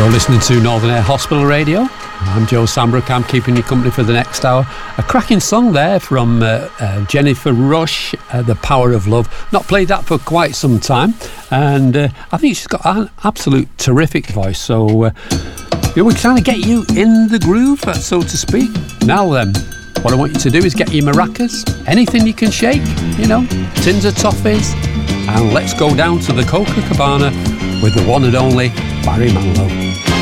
Listening to Northern Air Hospital Radio. I'm Joe Sambrook. I'm keeping you company for the next hour. A cracking song there from Jennifer Rush, The Power of Love. Not played that for quite some time, and I think she's got an absolute terrific voice. So we're trying to get you in the groove, so to speak. Now then, what I want you to do is get your maracas, anything you can shake, tins of toffees, and let's go down to the Copacabana with the one and only Barry Manilow.